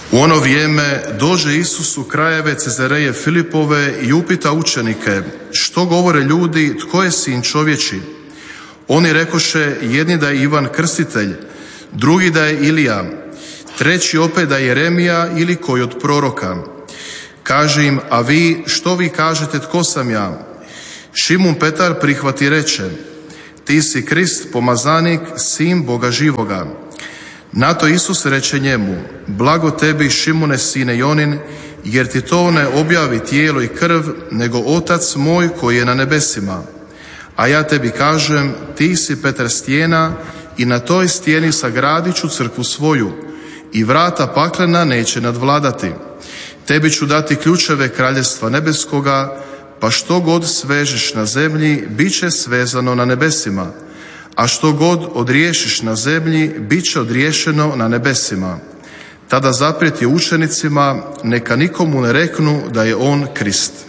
U ono vrijeme dođe Isus u krajeve Cezareje Filipove i upita učenike: što govore ljudi, tko je sin čovječi? Oni rekoše, jedni da je Ivan Krstitelj, drugi da je Ilija, treći opet da je Jeremija ili koji od proroka. Kaže im, a vi, što vi kažete, tko sam ja? Šimun Petar prihvati reče, ti si Krist, pomazanik, sin Boga živoga. Na to Isus reče njemu, blago tebi, Šimune, sine Jonin, jer ti to ne objavi tijelo i krv, nego Otac moj koji je na nebesima. A ja tebi kažem, ti si Petar stijena i na toj stijeni sagradit ću crkvu svoju i vrata paklena neće nadvladati. Tebi ću dati ključeve kraljevstva nebeskoga, pa što god svežeš na zemlji, bit će svezano na nebesima, a što god odriješiš na zemlji, bit će odriješeno na nebesima. Tada zaprijeti učenicima, neka nikomu ne reknu da je on Krist.